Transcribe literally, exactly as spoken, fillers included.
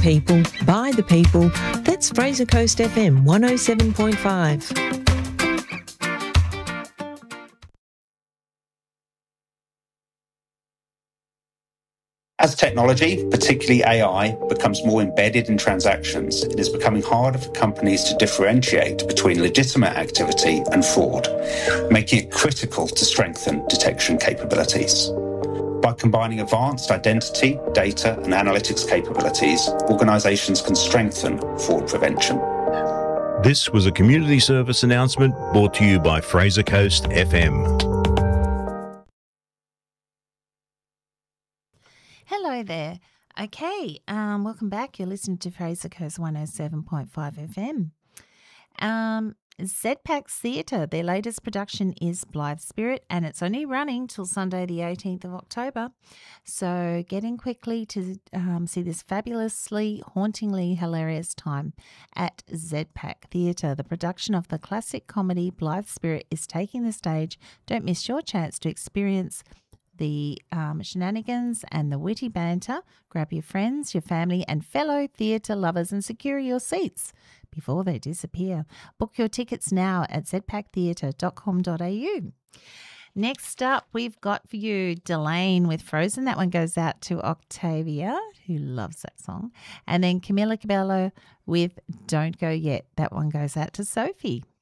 people, by the people. That's Fraser Coast F M one oh seven point five. As technology, particularly A I, becomes more embedded in transactions, it is becoming harder for companies to differentiate between legitimate activity and fraud, making it critical to strengthen detection capabilities. By combining advanced identity, data, and analytics capabilities, organisations can strengthen fraud prevention. This was a community service announcement brought to you by Fraser Coast F M. Hello there. Okay, um, welcome back. You're listening to Fraser Coast one oh seven point five F M. Um, Z PAC Theatre, their latest production is Blithe Spirit, and it's only running till Sunday the eighteenth of October. So get in quickly to um, see this fabulously, hauntingly hilarious time at Z PAC Theatre. The production of the classic comedy Blithe Spirit is taking the stage. Don't miss your chance to experience the um, shenanigans and the witty banter. Grab your friends, your family and fellow theatre lovers and secure your seats before they disappear. Book your tickets now at z pac theatre dot com dot a u. Next up, we've got for you Delane with Frozen. That one goes out to Octavia, who loves that song. And then Camila Cabello with Don't Go Yet. That one goes out to Sophie.